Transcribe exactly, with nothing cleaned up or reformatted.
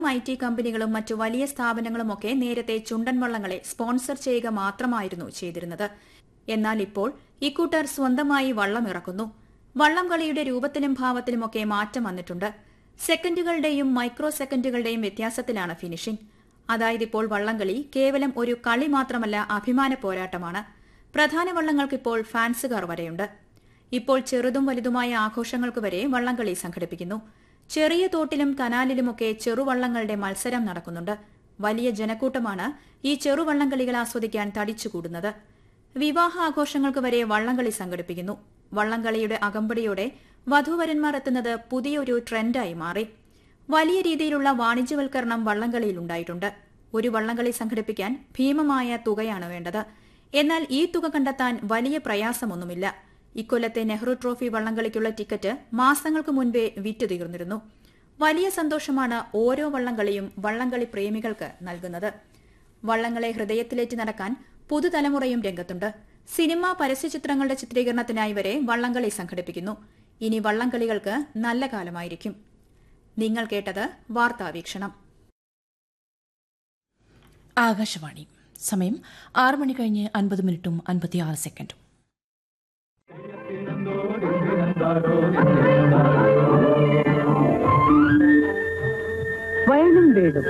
I T കമ്പനികളും മറ്റു വലിയ സ്ഥാപനങ്ങളുമൊക്കെ നേരത്തെ ചുണ്ടൻ വള്ളങ്ങളെ സ്പോൺസർ ചെയ്യുക മാത്രമായിരുന്നു ചെയ്തിരുന്നത്. എന്നാൽ ഇപ്പോൾ ഇക്കൂട്ടർ സ്വന്തമായി വള്ളം ഇറക്കുന്നു. വള്ളംകളിയുടെ രൂപത്തിലും ഭാവത്തിലുമൊക്കെ മാറ്റം വന്നിട്ടുണ്ട്. സെക്കൻഡുകളുടെയും മൈക്രോ സെക്കൻഡുകളുടെയും വ്യത്യാസത്തിലാണ് ഫിനിഷിംഗ്. അതായത് ഇപ്പോൾ വള്ളംകളി കേവലം ഒരു കളി മാത്രമല്ല, അഭിമാന പോരാട്ടമാണ്. പ്രധാന വള്ളങ്ങൾക്കിപ്പോൾ ഫാൻസുകാർ വരെയുണ്ട്. ഇപ്പോൾ ചെറുതും വലുതുമായ ആഘോഷങ്ങൾക്ക് വരെ വള്ളംകളി സംഘടിപ്പിക്കുന്നു. ചെറിയ തോട്ടിലും കനാലിലുമൊക്കെ ചെറുവള്ളങ്ങളുടെ മത്സരം നടക്കുന്നുണ്ട്. വലിയ ജനക്കൂട്ടമാണ് ഈ ചെറുവള്ളംകളികൾ ആസ്വദിക്കാൻ തടിച്ചുകൂടുന്നത്. വിവാഹ ആഘോഷങ്ങൾക്ക് വരെ വള്ളംകളി സംഘടിപ്പിക്കുന്നു. വള്ളംകളിയുടെ അകമ്പടിയോടെ വധൂവരന്മാർ എത്തുന്നത് പുതിയൊരു ട്രെൻഡായി മാറി. വലിയ രീതിയിലുള്ള വാണിജ്യവൽക്കരണം വള്ളംകളിയിലുണ്ടായിട്ടുണ്ട്. ഒരു വള്ളംകളി സംഘടിപ്പിക്കാൻ ഭീമമായ തുകയാണ് വേണ്ടത്. എന്നാൽ ഈ തുക കണ്ടെത്താൻ വലിയ പ്രയാസമൊന്നുമില്ല. ഇക്കൊല്ലത്തെ നെഹ്റു ട്രോഫി വള്ളംകളിക്കുള്ള ടിക്കറ്റ് മാസങ്ങൾക്ക് മുൻപേ വിറ്റു തീർന്നിരുന്നു. വലിയ സന്തോഷമാണ് ഓരോ വള്ളംകളിയും വള്ളംകളി പ്രേമികൾക്ക് നൽകുന്നത്. വള്ളങ്ങളെ ഹൃദയത്തിലേറ്റി നടക്കാൻ പുതുതലമുറയും രംഗത്തുണ്ട്. സിനിമ, പരസ്യചിത്രങ്ങളുടെ ചിത്രീകരണത്തിനായി വരെ വള്ളംകളി സംഘടിപ്പിക്കുന്നു. ഇനി വള്ളംകളികൾക്ക് നല്ല കാലമായിരിക്കും. നിങ്ങൾ കേട്ടത് വാർത്താവീക്ഷണം. ആകാശവാണി. സമയം ആറ് മണി കഴിഞ്ഞ് അൻപത് മിനിറ്റും അൻപത്തിയാറ് സെക്കൻഡും. വയലും വീടും